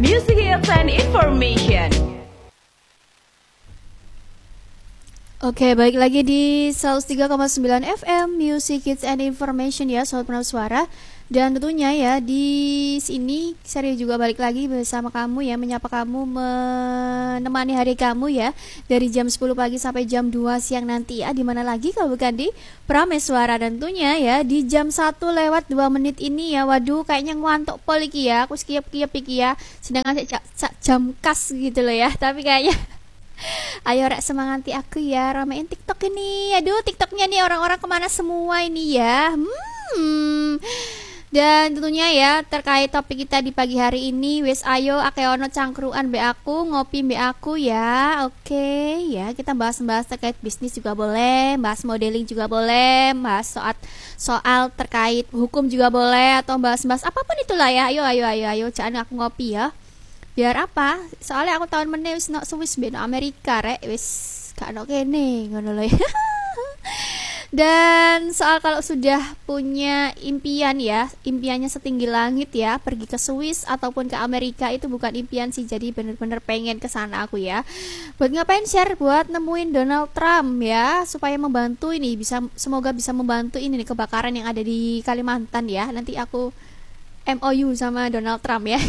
Music Hits and Information. Oke, baik lagi di 103,9 FM Music Hits and Information ya, Sobat Penau Suara. Dan tentunya ya di sini saya juga balik lagi bersama kamu ya, menyapa kamu, menemani hari kamu ya, dari jam 10 pagi sampai jam 2 siang nanti ya. Di mana lagi kalau bukan di Prameswara, dan tentunya ya di jam 1 lewat 2 menit ini ya. Waduh, kayaknya ngantuk pol iki ya. Aku skiap-skiap iki ya. Sedangkan jam kas gitu loh ya. Tapi kayaknya ayo rek semangati aku ya, ramein TikTok ini. Aduh, TikToknya nih orang-orang kemana semua ini ya. Dan tentunya ya terkait topik kita di pagi hari ini, wis ayo akeono cangkruan be aku, ngopi be aku ya. Oke ya, kita bahas-bahas terkait bisnis juga boleh, bahas modeling juga boleh, bahas soal terkait hukum juga boleh, atau bahas-bahas apapun itulah ya. Ayo jangan aku ngopi ya. Biar apa? Soalnya aku tahun meneh wis nok Swiss be nok Amerika rek, wis gak nok kene ngono lho ya. Dan soal kalau sudah punya impian ya, impiannya setinggi langit ya, pergi ke Swiss ataupun ke Amerika, itu bukan impian sih, jadi bener-bener pengen ke sana aku ya. Buat ngapain share? Buat nemuin Donald Trump ya, supaya membantu ini, semoga bisa membantu ini nih kebakaran yang ada di Kalimantan ya. Nanti aku MOU sama Donald Trump ya.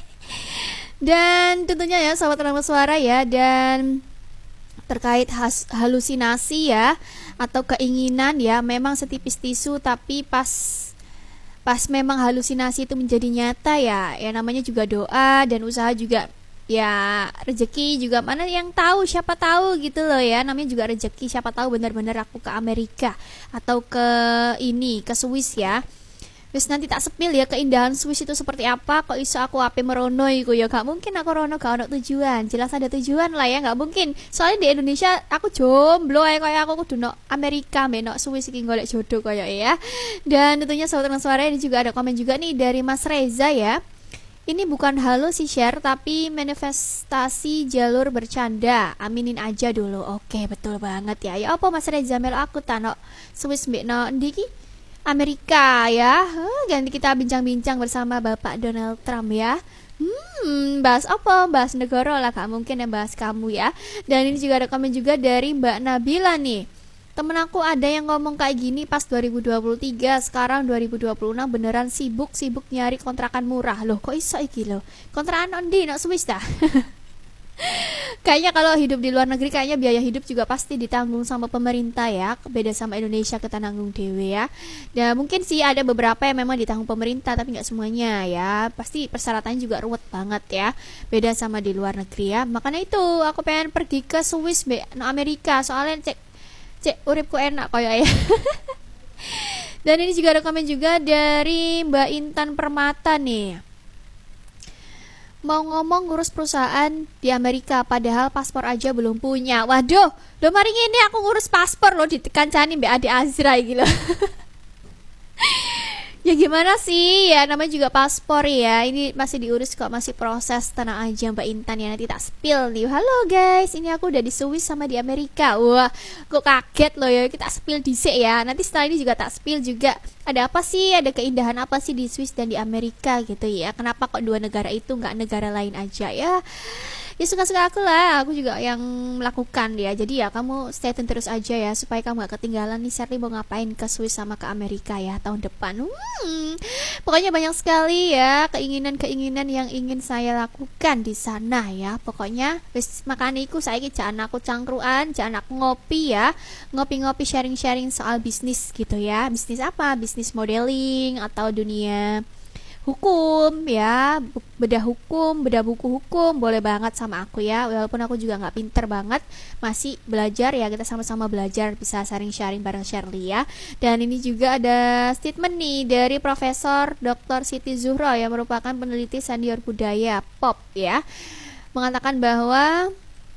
Dan tentunya ya Sobat Penau Suara ya, dan terkait halusinasi ya atau keinginan ya, memang setipis tisu, tapi pas memang halusinasi itu menjadi nyata ya namanya juga doa dan usaha juga ya, rezeki juga mana yang tahu, siapa tahu gitu loh ya, namanya juga rezeki, siapa tahu benar-benar aku ke Amerika atau ke Swiss ya. Terus nanti tak sepil ya keindahan Swiss itu seperti apa. Kok iso aku ape merono iku ya, gak mungkin aku rono gak ada tujuan. Jelas ada tujuan lah ya, gak mungkin. Soalnya di Indonesia aku jomblo ya, kayak aku kudu nok Amerika nok Swiss iki golek jodoh kayak ya. Dan tentunya Sobat Penau Suara, ini juga ada komen juga nih dari Mas Reza ya. Ini bukan halo sih share, tapi manifestasi jalur bercanda. Aminin aja dulu. Oke, betul banget ya. Ya apa Mas Reza melo aku tanok Swiss no ndiki Amerika ya. Ganti kita bincang-bincang bersama Bapak Donald Trump ya. Bahas apa? Bahas negara lah, gak mungkin ya bahas kamu ya. Dan ini juga ada komen juga dari Mbak Nabila nih. Temen aku ada yang ngomong kayak gini pas 2023, sekarang 2026 beneran sibuk nyari kontrakan murah. Loh kok iso iki loh? Kontrakan ondi nok Swiss dah. Kayaknya kalau hidup di luar negeri kayaknya biaya hidup juga pasti ditanggung sama pemerintah ya. Beda sama Indonesia, kita nanggung dewe ya. Dan mungkin sih ada beberapa yang memang ditanggung pemerintah, tapi nggak semuanya ya. Pasti persyaratannya juga ruwet banget ya. Beda sama di luar negeri ya. Makanya itu aku pengen pergi ke Swiss no Amerika, soalnya cek uripku enak kayak ya. Dan ini juga ada komen juga dari Mbak Intan Permata nih. Mau ngomong ngurus perusahaan di Amerika, padahal paspor aja belum punya. Waduh, lo mari ini aku ngurus paspor lo ditekan-cani Mbak Ade Azra gitu. Ya gimana sih ya, namanya juga paspor ya. Ini masih diurus kok, masih proses, tenang aja Mbak Intan ya, nanti tak spill nih. Halo guys, ini aku udah di Swiss sama di Amerika. Wah, kok kaget loh ya, kita spill dhisik ya. Nanti setelah ini juga tak spill juga ada apa sih, ada keindahan apa sih di Swiss dan di Amerika gitu ya. Kenapa kok dua negara itu nggak negara lain aja ya. Ya suka-suka aku lah, aku juga yang melakukan ya. Jadi ya kamu stay tune terus aja ya, supaya kamu gak ketinggalan nih Shirley mau ngapain ke Swiss sama ke Amerika ya tahun depan. Pokoknya banyak sekali ya keinginan-keinginan yang ingin saya lakukan di sana ya. Pokoknya wis makanya iku saiki jangan aku cangkruan, jangan aku ngopi ya. Ngopi-ngopi sharing-sharing soal bisnis gitu ya. Bisnis apa? Bisnis modeling atau dunia hukum ya, bedah buku hukum boleh banget sama aku ya, walaupun aku juga nggak pinter banget, masih belajar ya, kita sama-sama belajar, bisa sharing-sharing bareng Shirley ya. Dan ini juga ada statement nih dari Profesor Dr. Siti Zuhro yang merupakan peneliti senior budaya pop ya, mengatakan bahwa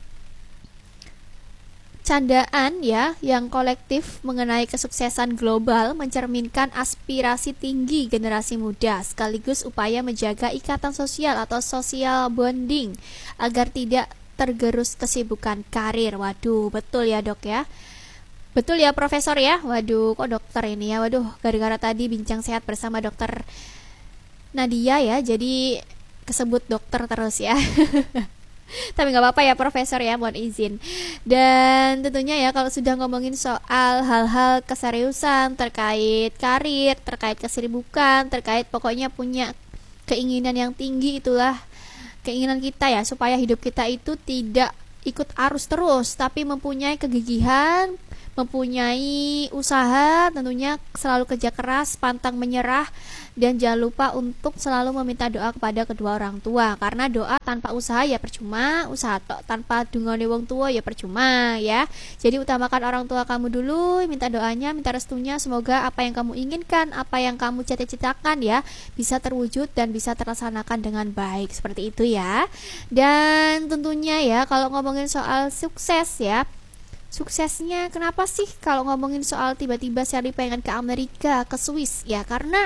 candaan ya yang kolektif mengenai kesuksesan global mencerminkan aspirasi tinggi generasi muda sekaligus upaya menjaga ikatan sosial atau social bonding agar tidak tergerus kesibukan karir. Waduh, betul ya dok ya. Betul ya profesor ya. Waduh, kok dokter ini ya. Waduh, gara-gara tadi bincang sehat bersama dokter Nadia ya. Jadi kesebut dokter terus ya. Tapi nggak apa-apa ya Profesor ya, mohon izin. Dan tentunya ya kalau sudah ngomongin soal hal-hal keseriusan terkait karir, terkait kesibukan, terkait pokoknya punya keinginan yang tinggi, itulah keinginan kita ya, supaya hidup kita itu tidak ikut arus terus, tapi mempunyai kegigihan, mempunyai usaha, tentunya selalu kerja keras, pantang menyerah, dan jangan lupa untuk selalu meminta doa kepada kedua orang tua, karena doa tanpa usaha ya percuma, usaha tanpa dungane wong tua ya percuma ya. Jadi utamakan orang tua kamu dulu, minta doanya, minta restunya, semoga apa yang kamu inginkan, apa yang kamu cita-citakan ya bisa terwujud dan bisa terlaksanakan dengan baik, seperti itu ya. Dan tentunya ya kalau ngomongin soal sukses ya, suksesnya kenapa sih kalau ngomongin soal tiba-tiba Sherly pengen ke Amerika, ke Swiss ya,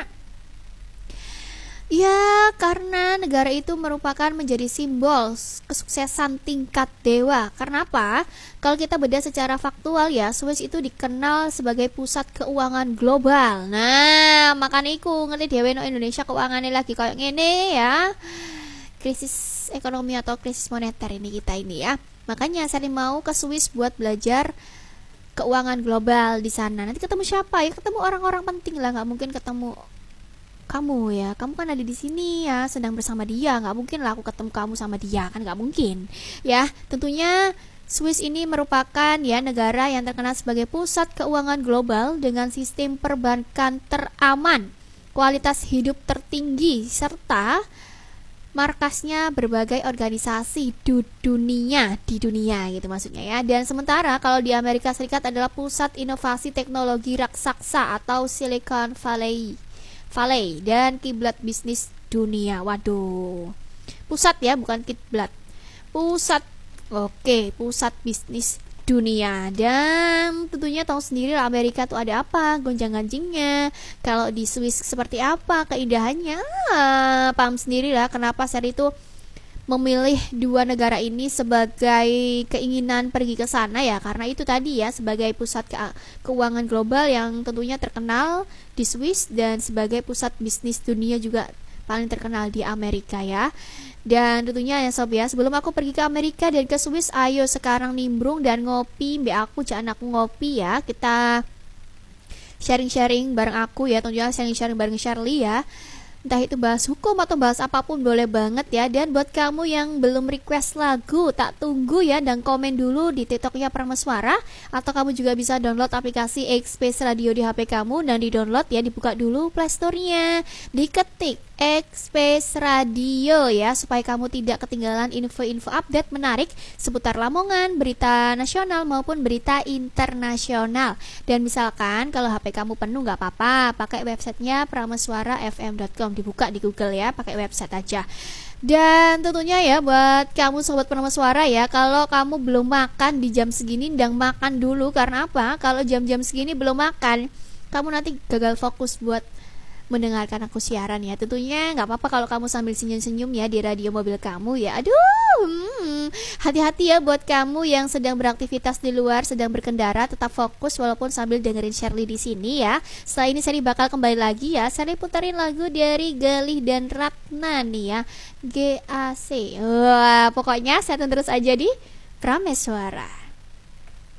karena negara itu merupakan menjadi simbol kesuksesan tingkat dewa. Karena apa? Kalau kita bedah secara faktual ya, Swiss itu dikenal sebagai pusat keuangan global. Nah, makanya iku ngerti dhewe no Indonesia keuangannya lagi kayak ngene ya. Krisis ekonomi atau krisis moneter ini kita ini ya. Makanya saya mau ke Swiss buat belajar keuangan global di sana. Nanti ketemu siapa ya? Ketemu orang-orang penting lah, nggak mungkin ketemu kamu ya, kamu kan ada di sini ya, sedang bersama dia, nggak mungkin lah aku ketemu kamu sama dia, kan nggak mungkin ya. Tentunya Swiss ini merupakan ya negara yang terkenal sebagai pusat keuangan global dengan sistem perbankan teraman, kualitas hidup tertinggi, serta markasnya berbagai organisasi di dunia gitu maksudnya ya. Dan sementara kalau di Amerika Serikat adalah pusat inovasi teknologi raksasa atau Silicon Valley dan kiblat bisnis dunia. Waduh, pusat ya, bukan kiblat, pusat. Oke, pusat bisnis dunia. Dan tentunya tahu sendiri lah Amerika tuh ada apa gonjang-ganjingnya. Kalau di Swiss seperti apa keindahannya, paham sendiri lah kenapa saya itu memilih dua negara ini sebagai keinginan pergi ke sana ya, karena itu tadi ya, sebagai pusat keuangan global yang tentunya terkenal di Swiss, dan sebagai pusat bisnis dunia juga paling terkenal di Amerika ya. Dan tentunya ya sob ya, sebelum aku pergi ke Amerika dan ke Swiss, ayo sekarang nimbrung dan ngopi mbak aku, jangan aku ngopi ya, kita sharing-sharing bareng aku ya, tentunya sharing-sharing bareng Sherly ya. Entah itu bahas hukum atau bahas apapun boleh banget ya. Dan buat kamu yang belum request lagu, tak tunggu ya, dan komen dulu di TikToknya Prameswara. Atau kamu juga bisa download aplikasi X-Space Radio di HP kamu, dan di download ya, dibuka dulu Play Store-nya, diketik X-Space Radio ya, supaya kamu tidak ketinggalan info-info update menarik seputar Lamongan, berita nasional maupun berita internasional. Dan misalkan kalau HP kamu penuh nggak apa-apa, pakai websitenya prameswarafm.com, dibuka di Google ya, pakai website aja. Dan tentunya ya buat kamu sobat Prameswara ya, kalau kamu belum makan di jam segini, ndang makan dulu. Karena apa? Kalau jam-jam segini belum makan, kamu nanti gagal fokus buat mendengarkan aku siaran ya. Tentunya nggak apa-apa kalau kamu sambil senyum-senyum ya di radio mobil kamu ya. Aduh, hati-hati ya buat kamu yang sedang beraktivitas di luar, sedang berkendara, tetap fokus walaupun sambil dengerin Sherly di sini ya. Setelah ini Sherly bakal kembali lagi ya. Sherly putarin lagu dari Galih dan Ratna nih ya, GAC. Wah, pokoknya saya terus aja di Prameswara.